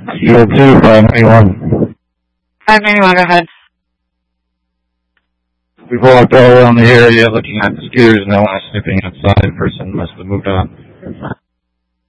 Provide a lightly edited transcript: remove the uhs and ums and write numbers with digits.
CO2, 591. 591, go ahead. We've walked all around the area looking at the scooters, no one is sniffing outside. The person must have moved on.